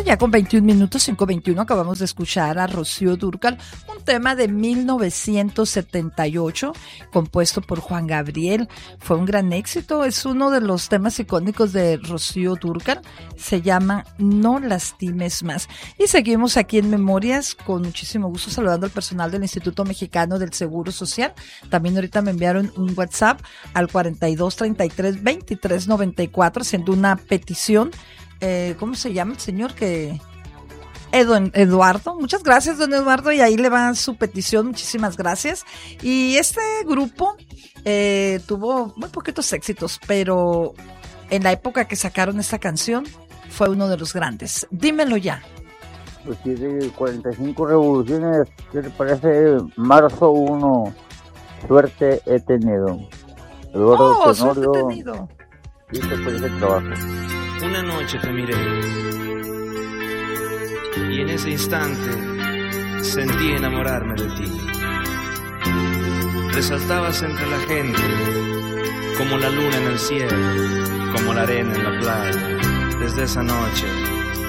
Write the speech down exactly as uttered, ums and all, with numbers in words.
ya con veintiún minutos, cinco veintiuno, acabamos de escuchar a Rocío Dúrcal, un tema de mil novecientos setenta y ocho, compuesto por Juan Gabriel. Fue un gran éxito, es uno de los temas icónicos de Rocío Dúrcal, se llama No lastimes más. Y seguimos aquí en Memorias, con muchísimo gusto saludando al personal del Instituto Mexicano del Seguro Social. También ahorita me enviaron un WhatsApp al cuarenta y dos, treinta y tres, veintitrés, noventa y cuatro, haciendo una petición. Eh, ¿Cómo se llama el señor que...? Edu, Eduardo, muchas gracias, don Eduardo, y ahí le va su petición, muchísimas gracias. Y este grupo eh, tuvo muy poquitos éxitos, pero en la época que sacaron esta canción fue uno de los grandes. Dímelo ya. Pues tiene cuarenta y cinco revoluciones, ¿qué le parece? Marzo uno, suerte he tenido. Eduardo oh, Tenorio, suerte he tenido. Listo por ese trabajo. Una noche te miré y en ese instante sentí enamorarme de ti. Resaltabas entre la gente como la luna en el cielo, como la arena en la playa. Desde esa noche